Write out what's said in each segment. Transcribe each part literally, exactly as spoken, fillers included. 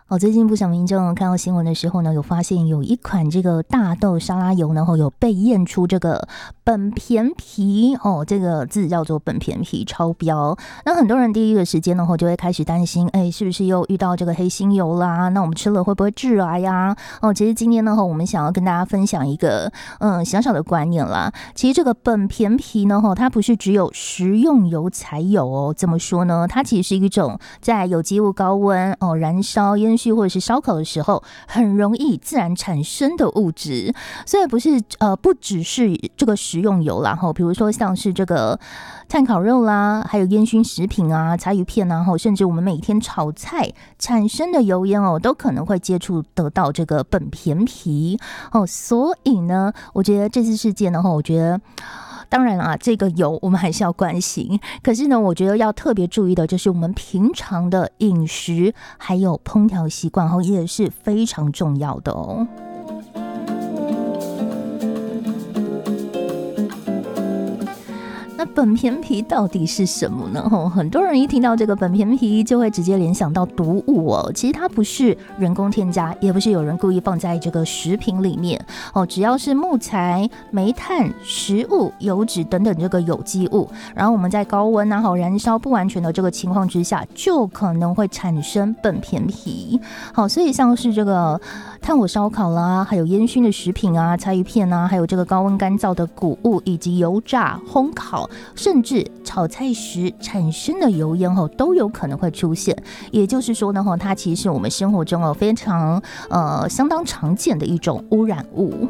哦，最近不少民众看到新闻的时候呢，有发现有一款这个大豆沙拉油呢，有被验出这个苯醃皮哦，这个字叫做苯醃皮超标。那很多人第一个时间呢，就会开始担心，哎，是不是又遇到这个黑心油啦？那我们吃了会不会致癌呀？哦，其实今天呢，我们想要跟大家分享一个嗯小小的观念啦。其实这个苯醃皮呢，它不是只有食用油才有哦。怎么说呢？它其实是一种在有机物高温哦燃烧烟或者是烧烤的时候很容易自然产生的物质，所以不是呃不只是这个食用油啦，比如说像是这个炭烤肉啦，还有烟熏食品啊、柴鱼片啊，甚至我们每天炒菜产生的油烟哦，都可能会接触得到这个苯醃皮哦。所以呢，我觉得这次事件呢，我觉得。当然啊，这个油我们还是要关心，可是呢，我觉得要特别注意的就是我们平常的饮食还有烹调习惯后也是非常重要的哦。那苯醃皮到底是什么呢？很多人一听到这个苯醃皮就会直接联想到毒物哦。其实它不是人工添加，也不是有人故意放在这个食品里面哦。只要是木材、煤炭、食物、油脂等等这个有机物，然后我们在高温啊、燃烧不完全的这个情况之下，就可能会产生苯醃皮。好，所以像是这个炭火烧烤啦，还有烟熏的食品啊、柴鱼片啊，还有这个高温干燥的谷物，以及油炸、烘烤。甚至炒菜时产生的油烟都有可能会出现，也就是说呢，它其实是我们生活中非常呃相当常见的一种污染物。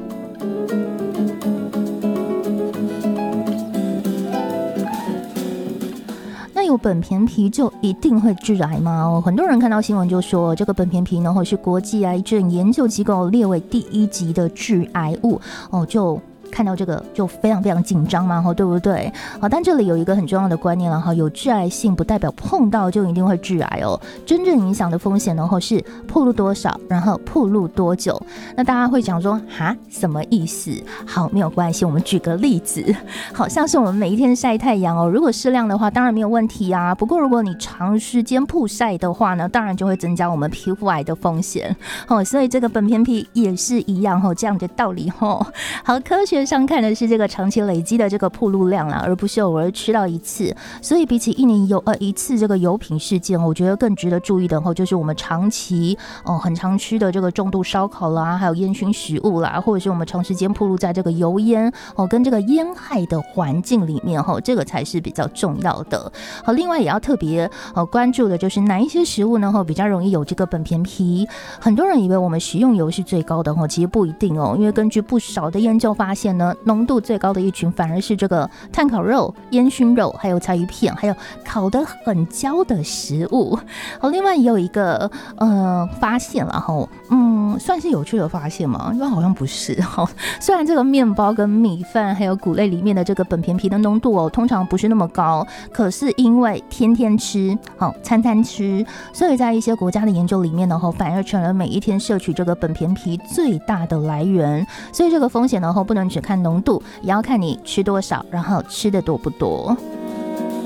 那有苯醃皮就一定会致癌吗？哦，很多人看到新闻就说，这个苯醃皮呢，或是国际癌症研究机构列为第一级的致癌物哦，就。看到这个就非常非常紧张嘛，对不对？好，但这里有一个很重要的观念了哈，有致癌性不代表碰到就一定会致癌哦。真正影响的风险呢，是暴露多少，然后暴露多久。那大家会讲说，哈，什么意思？好，没有关系，我们举个例子，好像是我们每一天晒太阳哦，如果适量的话，当然没有问题啊。不过如果你长时间曝晒的话呢，当然就会增加我们皮肤癌的风险哦。所以这个苯醃皮也是一样哦，这样的道理哦。好，科学上看的是这个长期累积的这个暴露量啦，而不是偶尔吃到一次。所以比起一年有呃一次这个油品事件，我觉得更值得注意的后就是我们长期哦、呃、很常吃的这个重度烧烤啦，还有烟熏食物啦，或者是我们长时间暴露在这个油烟哦跟这个烟害的环境里面哦，这个才是比较重要的。好，另外也要特别呃关注的就是哪一些食物呢比较容易有这个苯醃皮。很多人以为我们食用油是最高的哦，其实不一定哦，因为根据不少的研究发现。浓度最高的一群反而是这个炭烤肉、烟熏肉，还有柴鱼片，还有烤得很焦的食物。好，另外也有一个呃发现了哈，嗯，算是有趣的发现吗？因为好像不是哈。虽然这个面包跟米饭还有谷类里面的这个苯醃皮的浓度哦，通常不是那么高，可是因为天天吃，好餐餐吃，所以在一些国家的研究里面呢，反而成了每一天摄取这个苯醃皮最大的来源。所以这个风险呢，不能只看浓度，也要看你吃多少，然后吃的多不多。